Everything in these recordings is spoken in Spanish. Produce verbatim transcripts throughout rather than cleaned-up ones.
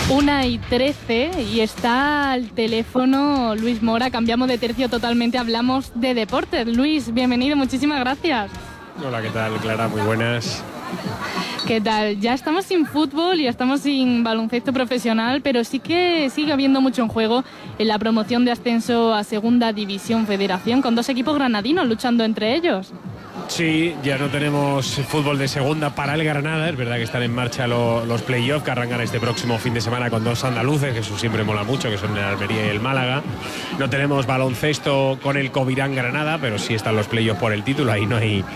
Una y trece y está al teléfono Luis Mora. Cambiamos de tercio totalmente, hablamos de deportes. Luis, bienvenido, muchísimas gracias. Hola, ¿qué tal, Clara? Muy buenas. ¿Qué tal? Ya estamos sin fútbol y estamos sin baloncesto profesional, pero sí que sigue habiendo mucho en juego en la promoción de ascenso a Segunda División Federación, con dos equipos granadinos luchando entre ellos. Sí, ya no tenemos fútbol de segunda para el Granada. Es verdad que están en marcha lo, los playoffs que arrancan este próximo fin de semana con dos andaluces, que eso siempre mola mucho, que son el Almería y el Málaga. No tenemos baloncesto con el Covirán Granada, pero sí están los playoffs por el título. Ahí no hay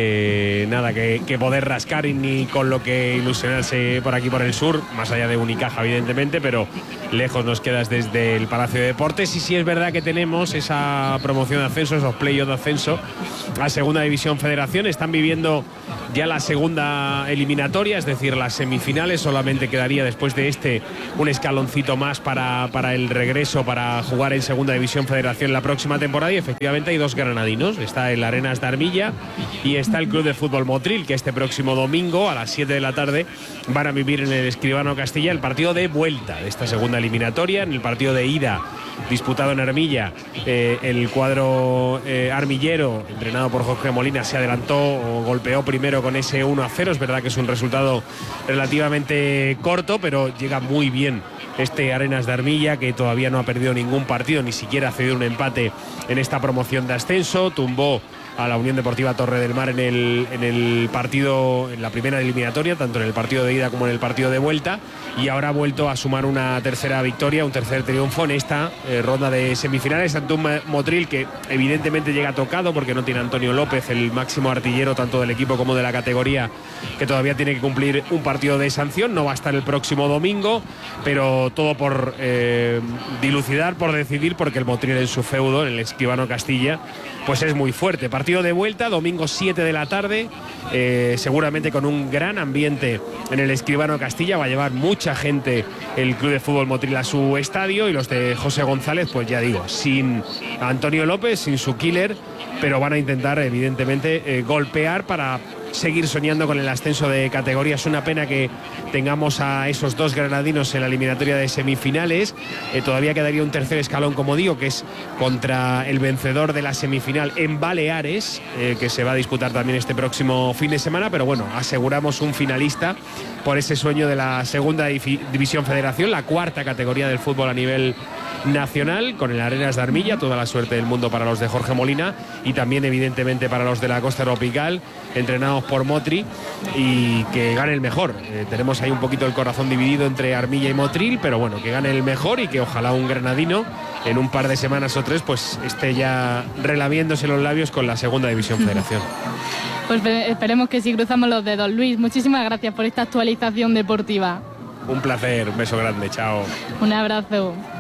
eh, nada que, que poder rascar ni con lo que ilusionarse por aquí por el sur, más allá de Unicaja evidentemente, pero lejos nos quedas desde el Palacio de Deportes. Y sí es verdad que tenemos esa promoción de ascenso, esos playoffs de ascenso a Segunda División Federación. Están viviendo ya la segunda eliminatoria, es decir, las semifinales. Solamente quedaría después de este un escaloncito más para, para el regreso, para jugar en Segunda División Federación la próxima temporada. Y efectivamente hay dos granadinos, está el Arenas de Armilla y está el Club de Fútbol Motril, que este próximo domingo a las siete de la tarde van a vivir en el Escribano Castilla el partido de vuelta de esta segunda eliminatoria. En el partido de ida disputado en Armilla, eh, el cuadro eh, armillero, entrenado por Jorge Molina, se adelantó o golpeó primero con ese uno a cero. Es verdad que es un resultado relativamente corto, pero llega muy bien este Arenas de Armilla, que todavía no ha perdido ningún partido, ni siquiera ha cedido un empate en esta promoción de ascenso. Tumbó a la Unión Deportiva Torre del Mar en el, en el partido, en la primera eliminatoria, tanto en el partido de ida como en el partido de vuelta, y ahora ha vuelto a sumar una tercera victoria, un tercer triunfo en esta eh, ronda de semifinales ante un Motril que evidentemente llega tocado porque no tiene a Antonio López, el máximo artillero tanto del equipo como de la categoría, que todavía tiene que cumplir un partido de sanción. No va a estar el próximo domingo, pero todo por eh, dilucidar, por decidir, porque el Motril en su feudo, en el Escribano Castilla, pues es muy fuerte. Partido de vuelta, domingo siete de la tarde, eh, seguramente con un gran ambiente en el Escribano Castilla. Va a llevar mucha gente el Club de Fútbol Motril a su estadio, y los de José González, pues ya digo, sin Antonio López, sin su killer, pero van a intentar evidentemente eh, golpear para seguir soñando con el ascenso de categoría. Es una pena que tengamos a esos dos granadinos en la eliminatoria de semifinales. Eh, todavía quedaría un tercer escalón, como digo, que es contra el vencedor de la semifinal en Baleares, eh, que se va a disputar también este próximo fin de semana. Pero bueno, aseguramos un finalista por ese sueño de la Segunda División Federación, la cuarta categoría del fútbol a nivel nacional, con el Arenas de Armilla. Toda la suerte del mundo para los de Jorge Molina y también evidentemente para los de la Costa Tropical, entrenados por Motri, y que gane el mejor. Eh, tenemos ahí un poquito el corazón dividido entre Armilla y Motril, pero bueno, que gane el mejor y que ojalá un granadino en un par de semanas o tres pues esté ya relamiéndose los labios con la Segunda División Federación. Pues esperemos que sí, cruzamos los dedos. Luis, muchísimas gracias por esta actualización deportiva. Un placer, un beso grande, chao. Un abrazo.